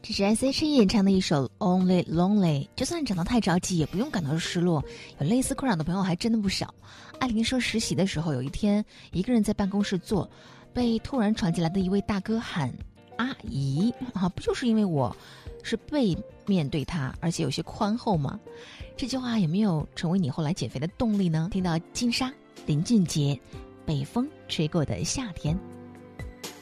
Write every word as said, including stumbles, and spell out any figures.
这是 S H E 演唱的一首 Only Lonely， 就算长得太着急也不用感到失落，有类似困扰的朋友还真的不少。艾琳说实习的时候，有一天一个人在办公室坐，被突然闯进来的一位大哥喊阿姨啊，不就是因为我是背面对他，而且有些宽厚吗？这句话有没有成为你后来减肥的动力呢？听到金莎林俊杰北风吹过的夏天。